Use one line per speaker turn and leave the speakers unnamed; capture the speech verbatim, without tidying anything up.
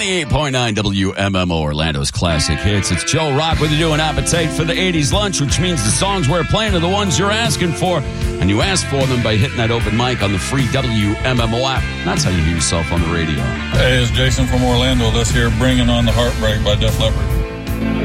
ninety-eight point nine W M M O, Orlando's classic hits. It's Joe Rock with you doing Appetite for the eighties Lunch, which means the songs we're playing are the ones you're asking for. And you ask for them by hitting that open mic on the free W M M O app. That's how you hear yourself on the radio.
Hey, it's Jason from Orlando. Let's hear Bringing on the Heartbreak by Def Leppard.